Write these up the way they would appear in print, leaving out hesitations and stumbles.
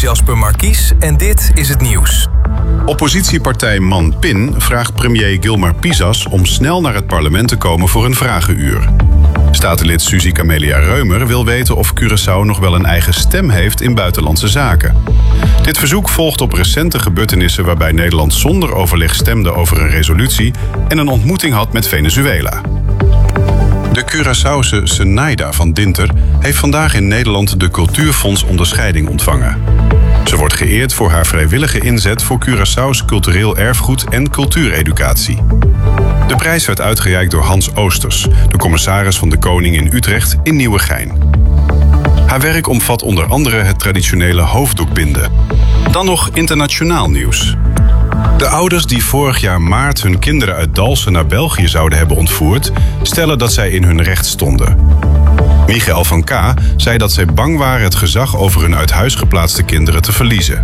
is Jasper Markies en dit is het nieuws. Oppositiepartij Man Pin vraagt premier Gilmar Pisas om snel naar het parlement te komen voor een vragenuur. Statenlid Suzy Camelia Reumer wil weten of Curaçao nog wel een eigen stem heeft in buitenlandse zaken. Dit verzoek volgt op recente gebeurtenissen waarbij Nederland zonder overleg stemde over een resolutie en een ontmoeting had met Venezuela. De Curaçaose Zenaida van Dinter heeft vandaag in Nederland de Cultuurfonds onderscheiding ontvangen. Ze wordt geëerd voor haar vrijwillige inzet voor Curaçao's cultureel erfgoed en cultuureducatie. De prijs werd uitgereikt door Hans Oosters, de commissaris van de Koning in Utrecht in Nieuwegein. Haar werk omvat onder andere het traditionele hoofddoekbinden. Dan nog internationaal nieuws. De ouders die vorig jaar maart hun kinderen uit Dalsen naar België zouden hebben ontvoerd, stellen dat zij in hun recht stonden. Michael van K. zei dat zij bang waren het gezag over hun uit huis geplaatste kinderen te verliezen.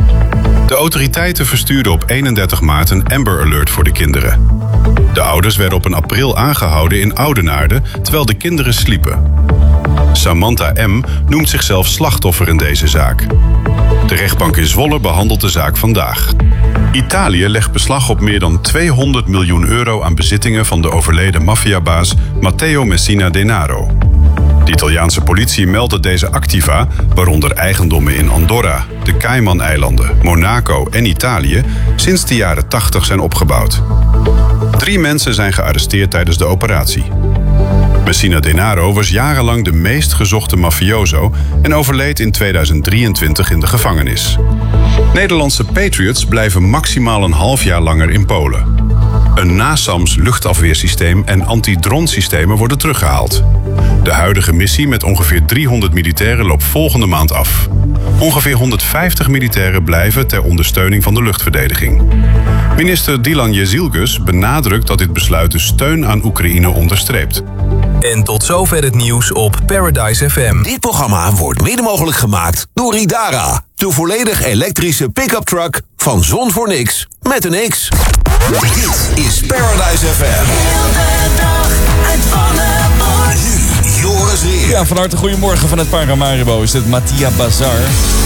De autoriteiten verstuurden op 31 maart een Amber Alert voor de kinderen. De ouders werden op 1 april aangehouden in Oudenaarde, terwijl de kinderen sliepen. Samantha M. noemt zichzelf slachtoffer in deze zaak. De rechtbank in Zwolle behandelt de zaak vandaag. Italië legt beslag op meer dan 200 miljoen euro aan bezittingen van de overleden maffiabaas Matteo Messina Denaro. De Italiaanse politie meldt dat deze activa, waaronder eigendommen in Andorra, de Cayman-eilanden, Monaco en Italië, sinds de jaren 80 zijn opgebouwd. 3 mensen zijn gearresteerd tijdens de operatie. Messina Denaro was jarenlang de meest gezochte mafioso en overleed in 2023 in de gevangenis. Nederlandse Patriots blijven maximaal een half jaar langer in Polen. Een NASAMS luchtafweersysteem en antidronsystemen worden teruggehaald. De huidige missie met ongeveer 300 militairen loopt volgende maand af. Ongeveer 150 militairen blijven ter ondersteuning van de luchtverdediging. Minister Dilan Jezilgus benadrukt dat dit besluit de steun aan Oekraïne onderstreept. En tot zover het nieuws op Paradise FM. Dit programma wordt mede mogelijk gemaakt door Idara. De volledig elektrische pick-up truck van Zon voor Niks met een X. Dit is Paradise FM. Heel de dag uit Vonnegut. Nu Joris Weer. Ja, van harte goedemorgen van het Paramaribo. Is dit Mattia Bazar.